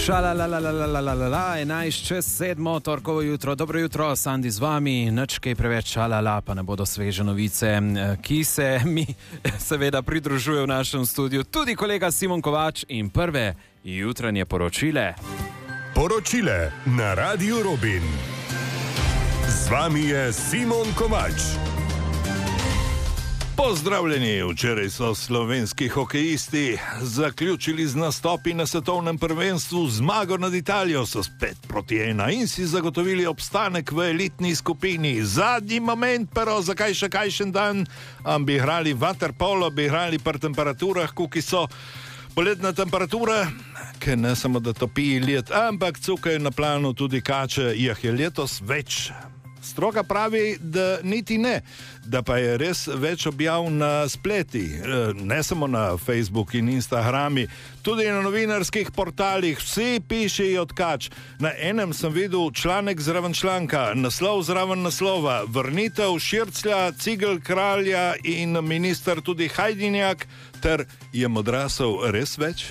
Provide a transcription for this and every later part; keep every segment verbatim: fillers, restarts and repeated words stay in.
Šala, la, la, la, la, la, la, la, la, enajst čez sedmo, torkovo jutro. Dobro jutro, Sandi z vami. Nič kaj preveč šala, la, pa ne bodo sveže novice, ki se mi seveda pridružuje v našem studiu. Tudi kolega Simon Kovač in prve jutranje poročile. Poročile na Radiu Robin. Z vami je Simon Kovač. Pozdravljeni, včeraj so slovenski hokejisti zaključili z nastopi na svetovnem prvenstvu, zmago nad Italijo so spet proti ena in si zagotovili obstanek v elitni skupini. Zadnji moment, pero zakaj še kajšen dan, am bi igrali waterpolo, bi igrali pri temperaturah, kuki so poletna temperatura, ki ne samo da topi let, ampak cukaj na planu tudi kače, jih je letos več. Stroka pravi, da niti ne, da pa je res več objav na spleti, ne samo na Facebook in Instagrami, tudi na novinarskih portalih, vsi pišejo od kač. Na enem sem videl članek zraven članka, naslov zraven naslova, vrnitev Širclja, Cigl Kralja in minister tudi Hajdinjak, ter je odrasel res več?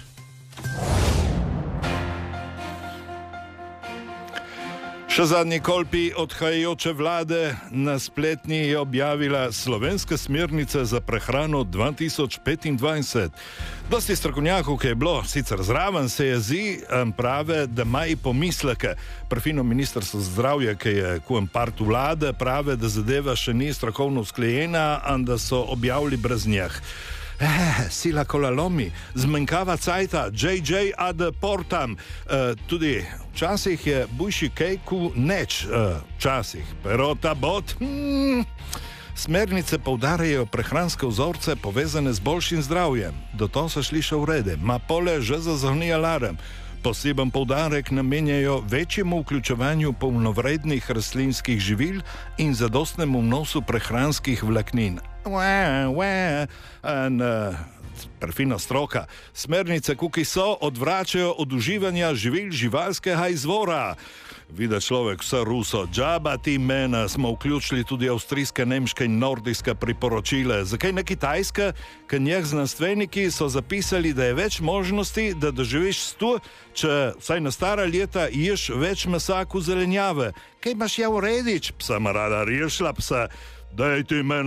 Še zadnji kolpi odhajajoče vlade na spletni je objavila slovenske smernice za prehrano dva tisoč petindvajset. Dosti strokovnjakov, ki je bilo sicer zraven, se jezi, prave, da ima i pomisleke. Prefino ministrstvo zdravja, ki je kujem part vlade, prave, da zadeva še ni strokovno usklejena, in da so objavili brez njih. Eh, sila kolalomi, zmenkava cajta, J J ad portam, e, tudi včasih je bujši kejku neč, e, včasih, pero ta bot, hmm, smernice poudarjajo prehranske vzorce povezane z boljšim zdravjem, do to so šli še v rede, ma pole že zazvoni alarm. Poseben poudarek namenjajo večjemu vključevanju polnovrednih rastlinskih živil in zadostnemu vnosu prehranskih vlaknin. Ue, ue, in uh, perfina stroka. Smernice, kuki so, odvračajo od uživanja živil živalskega izvora. Vida človek vse ruso, džaba ti mena, smo vključili tudi avstrijske, nemške in nordijske priporočile. Zakaj ne kitajske? Ker njih znanstveniki so zapisali, da je več možnosti, da doživiš sto, če vsaj na stara leta ješ več mesa kot zelenjave. Kaj imaš ja uredič, psa marada, rešla psa, daj ti mena.